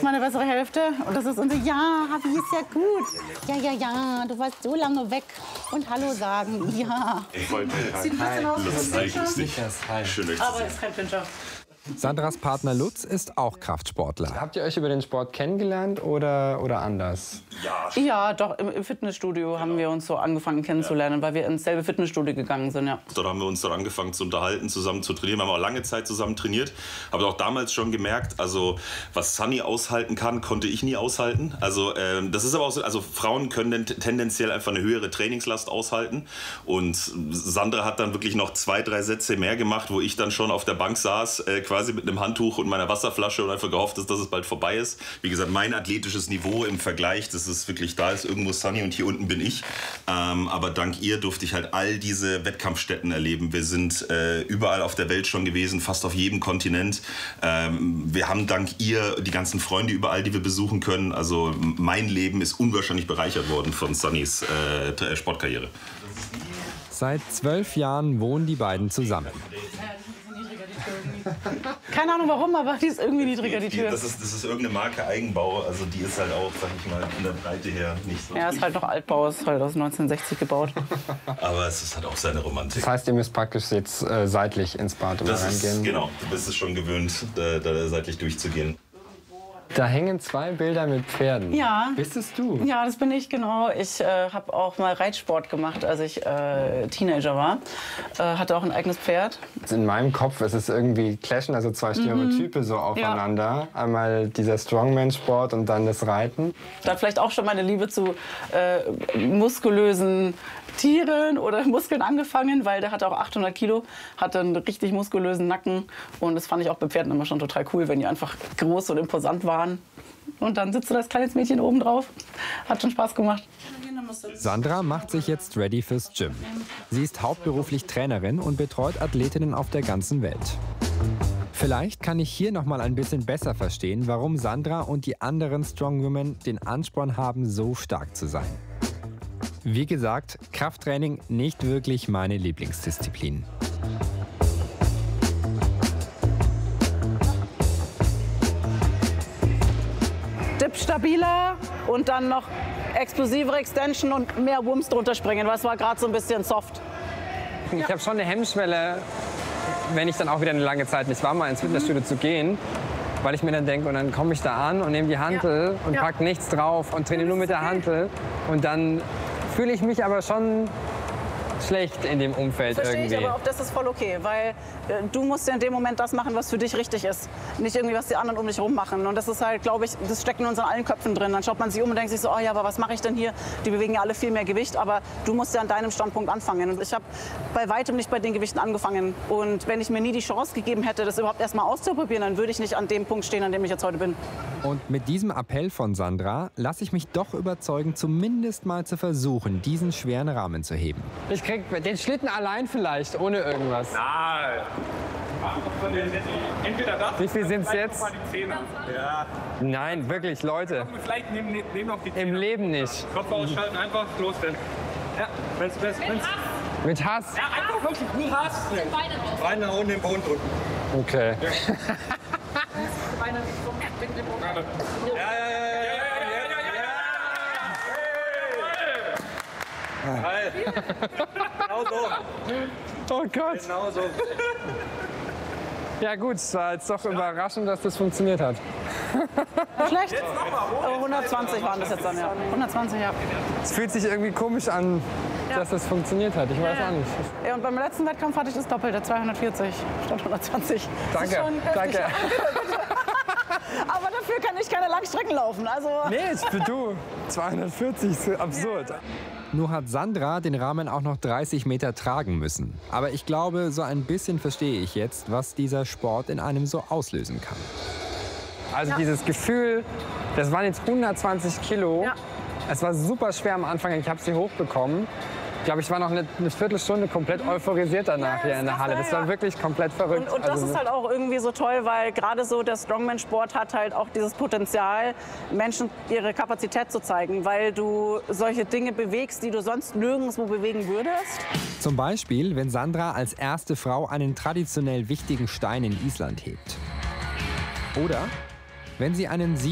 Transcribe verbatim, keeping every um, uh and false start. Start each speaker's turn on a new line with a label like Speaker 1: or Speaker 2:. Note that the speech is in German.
Speaker 1: meine bessere Hälfte. Und das ist unser, ja, wie ist ja gut. Ja, ja, ja, du warst so lange weg. Und Hallo sagen, ja. Sieht ein bisschen aus wie ein Pinscher. Aber ist kein Pinscher.
Speaker 2: Sandras Partner Lutz ist auch Kraftsportler. Habt ihr euch über den Sport kennengelernt oder, oder anders?
Speaker 1: Ja, ja, doch, im, im Fitnessstudio haben wir uns so angefangen kennenzulernen, weil wir ins selbe Fitnessstudio gegangen sind, ja.
Speaker 3: Dort haben wir uns dann angefangen zu unterhalten, zusammen zu trainieren. Wir haben auch lange Zeit zusammen trainiert. Habe auch damals schon gemerkt, also was Sunny aushalten kann, konnte ich nie aushalten. Also ähm, das ist aber auch so, also Frauen können tendenziell einfach eine höhere Trainingslast aushalten. Und Sandra hat dann wirklich noch zwei, drei Sätze mehr gemacht, wo ich dann schon auf der Bank saß, äh, quasi mit einem Handtuch und meiner Wasserflasche und einfach gehofft, dass, dass es bald vorbei ist. Wie gesagt, mein athletisches Niveau im Vergleich, das ist wirklich, da ist irgendwo Sunny und hier unten bin ich. Ähm, aber dank ihr durfte ich halt all diese Wettkampfstätten erleben. Wir sind äh, überall auf der Welt schon gewesen, fast auf jedem Kontinent. Ähm, wir haben dank ihr die ganzen Freunde überall, die wir besuchen können. Also mein Leben ist unwahrscheinlich bereichert worden von Sunnys äh, Sportkarriere.
Speaker 2: Seit zwölf Jahren wohnen die beiden zusammen.
Speaker 1: Keine Ahnung warum, aber die ist irgendwie niedriger, die Tür.
Speaker 3: Das ist, das ist irgendeine Marke Eigenbau, also die ist halt auch, sag ich mal, in der Breite her nicht so.
Speaker 1: Ja, ist halt noch Altbau, ist halt aus neunzehnhundertsechzig gebaut.
Speaker 3: Aber es ist halt auch seine Romantik.
Speaker 2: Das heißt, ihr müsst praktisch jetzt äh, seitlich ins Bad oder
Speaker 3: das
Speaker 2: reingehen?
Speaker 3: Ist, genau, du bist es schon gewöhnt, da, da seitlich durchzugehen.
Speaker 2: Da hängen zwei Bilder mit Pferden.
Speaker 1: Ja.
Speaker 2: Bist es du?
Speaker 1: Ja, das bin ich, genau. Ich äh, habe auch mal Reitsport gemacht, als ich äh, Teenager war. Äh, hatte auch ein eigenes Pferd.
Speaker 2: In meinem Kopf ist es irgendwie clashen, also zwei Stereotype mhm. so aufeinander. Ja. Einmal dieser Strongman-Sport und dann das Reiten.
Speaker 1: Da hat vielleicht auch schon meine Liebe zu äh, muskulösen Tieren oder Muskeln angefangen, weil der hatte auch achthundert Kilo, hatte einen richtig muskulösen Nacken. Und das fand ich auch bei Pferden immer schon total cool, wenn die einfach groß und imposant waren. Und dann sitzt du das kleines Mädchen oben drauf. Hat schon Spaß gemacht.
Speaker 2: Sandra macht sich jetzt ready fürs Gym. Sie ist hauptberuflich Trainerin und betreut Athletinnen auf der ganzen Welt. Vielleicht kann ich hier noch mal ein bisschen besser verstehen, warum Sandra und die anderen Strongwomen den Ansporn haben, so stark zu sein. Wie gesagt, Krafttraining nicht wirklich meine Lieblingsdisziplin.
Speaker 1: Dip stabiler und dann noch explosivere Extension und mehr Wumms drunter springen, weil es war gerade so ein bisschen soft.
Speaker 2: Ich habe schon eine Hemmschwelle, wenn ich dann auch wieder eine lange Zeit nicht war, mal ins Fitnessstudio mhm. zu gehen. Weil ich mir dann denke, und dann komme ich da an und nehme die Hantel ja. und ja. pack nichts drauf und trainiere nur mit der Hantel. Und dann fühle ich mich aber schon schlecht in dem Umfeld
Speaker 1: Verstehe
Speaker 2: irgendwie.
Speaker 1: Ich, aber auch das ist voll okay, weil äh, du musst ja in dem Moment das machen, was für dich richtig ist. Nicht irgendwie, was die anderen um dich rum machen. Und das ist halt, glaube ich, das steckt in unseren allen Köpfen drin. Dann schaut man sich um und denkt sich so, oh ja, aber was mache ich denn hier? Die bewegen ja alle viel mehr Gewicht, aber du musst ja an deinem Standpunkt anfangen. Und ich habe bei weitem nicht bei den Gewichten angefangen. Und wenn ich mir nie die Chance gegeben hätte, das überhaupt erst mal auszuprobieren, dann würde ich nicht an dem Punkt stehen, an dem ich jetzt heute bin.
Speaker 2: Und mit diesem Appell von Sandra lasse ich mich doch überzeugen, zumindest mal zu versuchen, diesen schweren Rahmen zu heben. Ich krieg den Schlitten allein vielleicht, ohne irgendwas.
Speaker 4: Nein. Entweder das.
Speaker 2: Wie viel sind es jetzt?
Speaker 4: Ja.
Speaker 2: Nein, wirklich, Leute.
Speaker 4: Vielleicht nehmen, nehmen noch die Zähne.
Speaker 2: Im Leben nicht.
Speaker 4: Kopf ausschalten, einfach los denn. Ja, wenn's, wenn's, wenn's.
Speaker 2: Mit Hass?
Speaker 4: Ja, einfach wirklich nur Hass. Beine nach unten, den Boden drücken.
Speaker 2: Okay.
Speaker 4: Ja. Ja, ja, ja, ja, ja, ja, ja. Genau so.
Speaker 2: Oh Gott.
Speaker 4: Genau so.
Speaker 2: Ja gut, es war jetzt doch überraschend, dass das funktioniert hat.
Speaker 1: Schlecht? Aber hundertzwanzig waren das jetzt dann, ja. hundertzwanzig, ja.
Speaker 2: Es fühlt sich irgendwie komisch an, ja. dass das funktioniert hat. Ich weiß ja, ja. auch nicht.
Speaker 1: Ja, und beim letzten Wettkampf hatte ich das Doppelte, zweihundertvierzig statt hundertzwanzig.
Speaker 2: Danke, danke.
Speaker 1: Aber dafür kann ich keine Langstrecken laufen. Also
Speaker 2: nee, für du. zweihundertvierzig ist absurd. Ja. Nur hat Sandra den Rahmen auch noch dreißig Meter tragen müssen. Aber ich glaube, so ein bisschen verstehe ich jetzt, was dieser Sport in einem so auslösen kann. Also ja. dieses Gefühl, das waren jetzt hundertzwanzig Kilo. Ja. Es war super schwer am Anfang, ich habe sie hochbekommen. Ich glaube, ich war noch eine, eine Viertelstunde komplett euphorisiert danach ja, hier in der Halle. Das war wirklich komplett verrückt.
Speaker 1: Und, und das
Speaker 2: also,
Speaker 1: ist halt auch irgendwie so toll, weil gerade so der Strongman-Sport hat halt auch dieses Potenzial, Menschen ihre Kapazität zu zeigen, weil du solche Dinge bewegst, die du sonst nirgendwo bewegen würdest.
Speaker 2: Zum Beispiel, wenn Sandra als erste Frau einen traditionell wichtigen Stein in Island hebt. Oder wenn sie einen